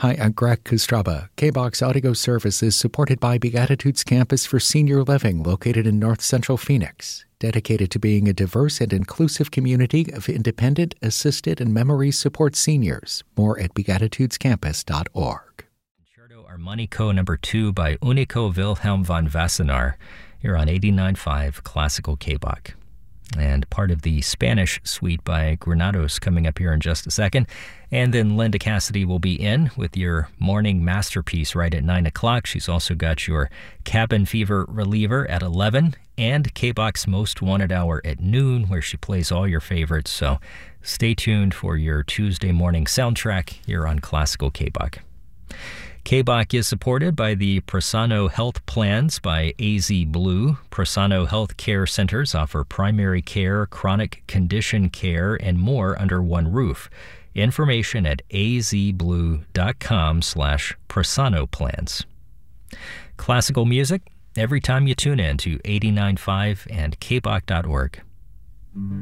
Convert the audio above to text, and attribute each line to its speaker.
Speaker 1: Hi, I'm Greg Kostraba. K-Box Audio Service is supported by Beatitudes Campus for Senior Living located in North Central Phoenix, dedicated to being a diverse and inclusive community of independent, assisted, and memory support seniors. More at beatitudescampus.org.
Speaker 2: Concerto Armonico No. 2 by Unico Wilhelm von Wassenaar. You're on 89.5 Classical K-Bach. And part of the Spanish suite by Granados coming up here in just a second. And then Linda Cassidy will be in with your morning masterpiece right at 9 o'clock. She's also got your Cabin Fever reliever at 11 and K-Bach's Most Wanted Hour at noon, where she plays all your favorites. So stay tuned for your Tuesday morning soundtrack here on Classical K-Bach. K-Bach is supported by the Prosano Health Plans by AZ Blue. Prosano Health Care Centers offer primary care, chronic condition care, and more under one roof. Information at azblue.com/Prosano Plans. Classical music every time you tune in to 89.5 and kbach.org.